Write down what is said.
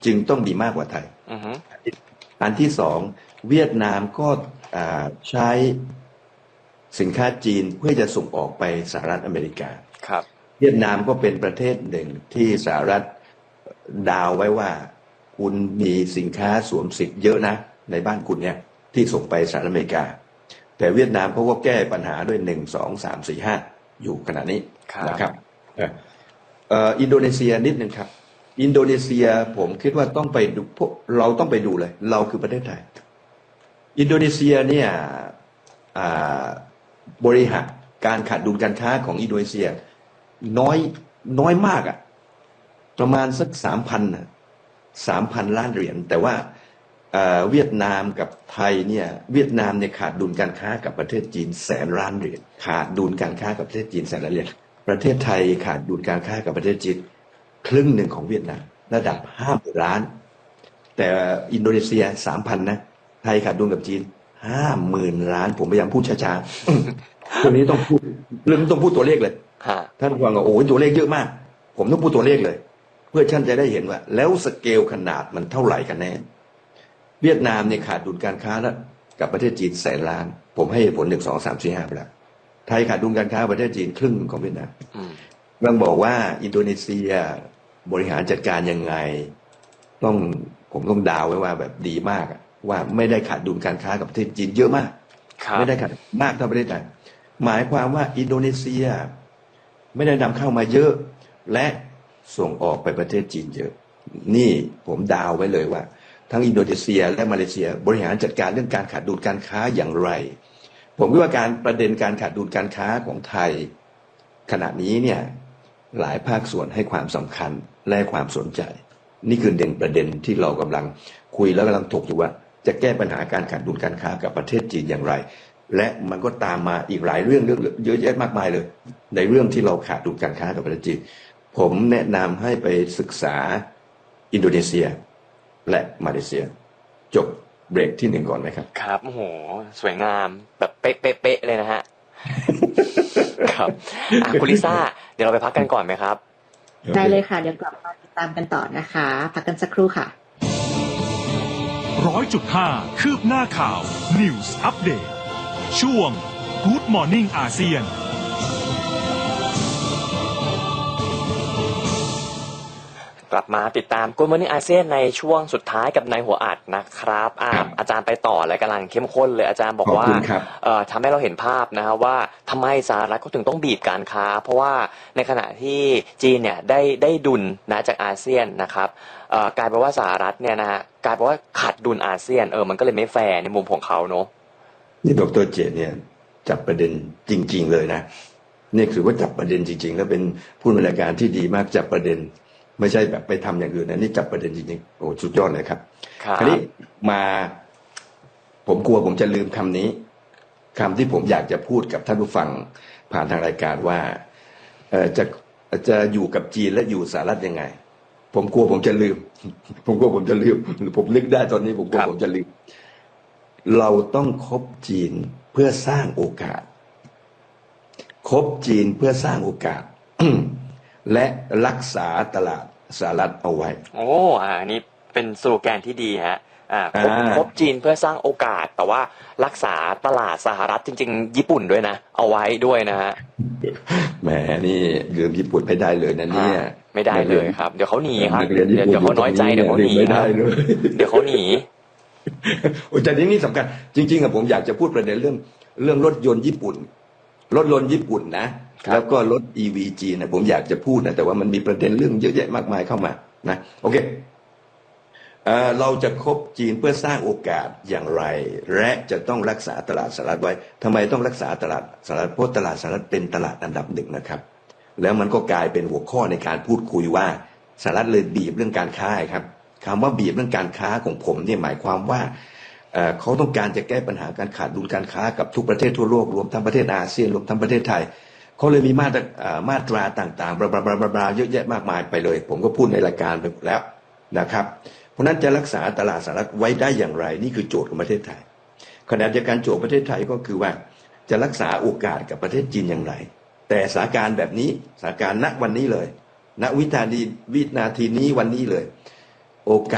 จึงต้องดีมากกว่าไทยอันที่สองเวียดนามก็ใช้สินค้าจีนเพื่อจะส่งออกไปสหรัฐอเมริกาครับเวียดนามก็เป็นประเทศหนึ่งที่สหรัฐดาวไว้ว่าคุณมีสินค้าสวมสิทธิ์เยอะนะในบ้านคุณเนี่ยที่ส่งไปสหรัฐอเมริกาแต่เวียดนามเขาก็แก้ปัญหาด้วย1 2 3 4 5อยู่ขณะนี้นะครับอินโดนีเซียนิดนึงครับอินโดนีเซียผมคิดว่าต้องไปดูเราต้องไปดูเลยเราคือประเทศไทยอินโดนีเซียเนี่ยบริหารการขาดดุลการค้าของอินโดนีเซียน้อยมากอ่ะประมาณสัก3,000 ล้านเหรียญแต่ว่าเวียดนามกับไทยเนี่ยเวียดนามเนี่ยขาดดุลการค้ากับประเทศจีน100,000 ล้านเหรียญขาดดุลการค้ากับประเทศจีน100,000 ล้านเหรียญประเทศไทยขาดดุลการค้ากับประเทศจีนครึ่งหนึ่งของเวียดนามระดับ50,000 ล้านแต่อินโดนีเซีย3,000นะไทยขาดดุลกับจีน50,000 ล้านผมพยายามพูดช้าๆตัวนี้ต้องพูดเรื่องต้องพูดตัวเลขเลยท่านฟังว่าโอ้ยตัวเลขเยอะมากผมต้องพูดตัวเลขเลยเพื่อท่านจะได้เห็นว่าแล้วสเกลขนาดมันเท่าไหร่กันแน่เวียดนามเนี่ยขาดดุลการค้าแล้วกับประเทศจีน100,000 ล้านผมให้ผล1 2 3 4 5ไปแล้วไทยขาดดุลการค้าประเทศจีนครึ่งของเวียดนามต้องบอกว่าอินโดนีเซียบริหารจัดการยังไงผมต้องดาวไว้ว่าแบบดีมากว่าไม่ได้ขาดดุลการค้ากับประเทศจีนเยอะมากไม่ได้ขาดมากเท่าประเทศไทยหมายความว่าอินโดนีเซียไม่ได้นำเข้ามาเยอะและส่งออกไปประเทศจีนเยอะนี่ผมดาวไว้เลยว่าทั้งอินโดนีเซียและมาเลเซียบริหารจัดการเรื่องการขาดดุลการค้าอย่างไรผมคิดว่าประเด็นการขาดดุลการค้าของไทยขณะนี้เนี่ยหลายภาคส่วนให้ความสำคัญและความสนใจนี่คือประเด็นที่เรากำลังคุยแล้วกำลังถกอยู่ว่าจะแก้ปัญหาการขาดดุลการค้ากับประเทศจีนอย่างไรและมันก็ตามมาอีกหลายเรื่องเยอะแยะมากมายเลยในเรื่องที่เราขาดดุลการค้ากับประเทศจีนผมแนะนำให้ไปศึกษาอินโดนีเซียและมาเลเซียจบเบรกที่1ก่อนไหมครับครับโอ้โหสวยงามแบบเป๊ะเลยนะฮะครับคุณลิซ่าเดี๋ยวเราไปพักกันก่อนไหมครับได้เลยค่ะเดี๋ยวกลับมาติดตามกันต่อนะคะพักกันสักครู่ค่ะ 100.5 คืบหน้าข่าว News Update ช่วง Good Morning อาเซียนกลับมาติดตามGood Morning อาเซียนในช่วงสุดท้ายกับนายหัวอัดนะครับอาจารย์ไปต่อเลยกำลังเข้มข้นเลยอาจารย์บอกว่าทำให้เราเห็นภาพนะฮะว่าทำไมสหรัฐเขาถึงต้องบีบการค้าเพราะว่าในขณะที่จีนเนี่ยได้ดุลนะจากอาเซียนนะครับกลายเป็นว่าสหรัฐเนี่ยนะฮะกลายเป็นว่าขาดดุลอาเซียนมันก็เลยไม่แฟร์ในมุมของเขาเนาะนี่ดร.เจตเนี่ยจับประเด็นจริงๆเลยนะนี่คือว่าจับประเด็นจริงๆแล้วเป็นผู้บริการที่ดีมากจับประเด็นไม่ใช่แบบไปทำอย่างอื่นนะนี่จับประเด็นจริงๆโอ้สุดยอดเลยครับคราวนี้มาผมกลัวผมจะลืมคำนี้คำที่ผมอยากจะพูดกับท่านผู้ฟังผ่านทางรายการว่าจะอยู่กับจีนและอยู่สหรัฐยังไงผมกลัวผมจะลืมผมนึกได้ตอนนี้ผมกลัวผมจะลืมเราต้องคบจีนเพื่อสร้างโอกาสคบจีนเพื่อสร้างโอกาส และรักษาตลาดสหรัฐเอาไว้อันนี้เป็นสโลแกนที่ดีฮะคบจีนเพื่อสร้างโอกาสแต่ว่ารักษาตลาดสหรัฐจริงๆญี่ปุ่นด้วยนะเอาไว้ด้วยนะฮะแหมนี่ลืมญี่ปุ่นไม่ได้เลยนะเนี่ยไม่ได้เลยครับเดี๋ยวเขาหนีครับเดี๋ยวเขาน้อยใจเดี๋ยวเขาหนีครับเดี๋ยวเขาหนีแต่นี่สำคัญจริงๆผมอยากจะพูดประเด็นเรื่องรถยนต์ญี่ปุ่นนะแล้วก็รถ EV จีนนะผมอยากจะพูดนะแต่ว่ามันมีประเด็นเรื่องเยอะแยะมากมายเข้ามานะโอเคเราจะคบจีนเพื่อสร้างโอกาสอย่างไรและจะต้องรักษาตลาดสหรัฐไว้ทำไมต้องรักษาตลาดสหรัฐเพราะตลาดสหรัฐเป็นตลาดอันดับ1นะครับแล้วมันก็กลายเป็นหัวข้อในการพูดคุยว่าสหรัฐเลยบีบเรื่องการค้าครับคำว่าบีบเรื่องการค้าของผมเนี่ยหมายความว่าเขาต้องการจะแก้ปัญหาการขาดดุลการค้ากับทุกประเทศทั่วโลกรวมทั้งประเทศอาเซียนรวมทั้งประเทศไทยเขาเลยมีมาตราต่างๆบลาเยอะแยะมากมายไปเลยผมก็พูดในรายการไปแล้วนะครับเพราะนั้นจะรักษาตลาดสหรัฐไว้ได้อย่างไรนี่คือโจทย์ของประเทศไทยขณะเดียวกันโจทย์ประเทศไทยก็คือว่าจะรักษาโอกาสกับประเทศจีนอย่างไรแต่สถานการณ์แบบนี้สถานการณ์ณวันนี้เลยณวินาทีนี้วันนี้เลยโอกาส